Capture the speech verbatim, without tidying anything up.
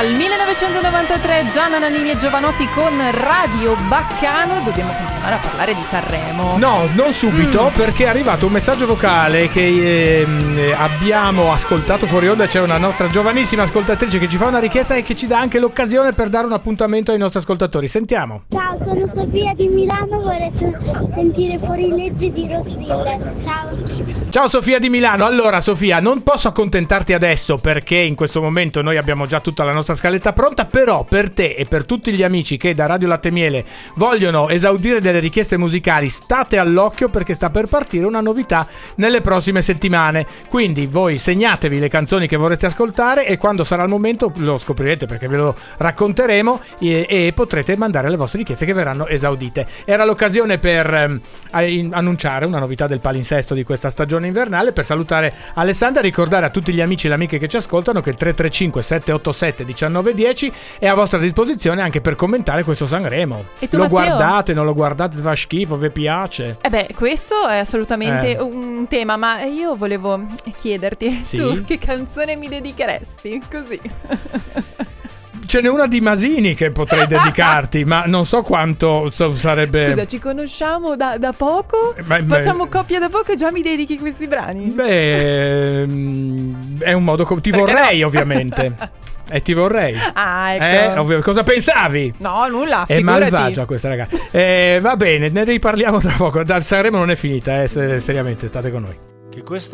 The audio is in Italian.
Dal millenovecentonovantatré Gianna Nannini e Giovanotti con Radio Baccano. Dobbiamo continuare a parlare di Sanremo. No, non subito, mm. perché è arrivato un messaggio vocale che eh, abbiamo ascoltato fuori onda. C'è una nostra giovanissima ascoltatrice che ci fa una richiesta e che ci dà anche l'occasione per dare un appuntamento ai nostri ascoltatori. Sentiamo. Ciao, sono Sofia di Milano, vorrei se- sentire Fuorilegge di Rosville. Ciao. Ciao Sofia di Milano. Allora Sofia, non posso accontentarti adesso perché in questo momento noi abbiamo già tutta la nostra scaletta pronta, però per te e per tutti gli amici che da Radio Latte Miele vogliono esaudire delle richieste musicali, state all'occhio perché sta per partire una novità nelle prossime settimane. Quindi voi segnatevi le canzoni che vorreste ascoltare e quando sarà il momento lo scoprirete perché ve lo racconteremo e, e potrete mandare le vostre richieste che verranno esaudite. Era l'occasione per eh, annunciare una novità del palinsesto di questa stagione invernale, per salutare Alessandra e ricordare a tutti gli amici e le amiche che ci ascoltano che il tre tre cinque sette otto sette uno nove uno zero è a vostra disposizione anche per commentare questo Sanremo. E tu, lo Matteo? Guardate, non lo guardate, fa schifo, vi piace? Eh beh, questo è assolutamente Eh. un tema, ma io volevo chiederti, Sì? tu che canzone mi dedicheresti? Così. Ce n'è una di Masini che potrei dedicarti, ma non so quanto so, sarebbe. Scusa, ci conosciamo da, da poco? Eh, beh, Facciamo beh. coppia da poco e già mi dedichi questi brani? Beh, mm, è un modo. Com- ti Perché vorrei, no? ovviamente. E ti vorrei. Ah, ecco. Eh, ovvio- cosa pensavi? No, nulla, È figurati. malvagia questa ragazza. Eh, va bene, ne riparliamo tra poco. Da- Sanremo non è finita, eh, se- seriamente, state con noi. Che questa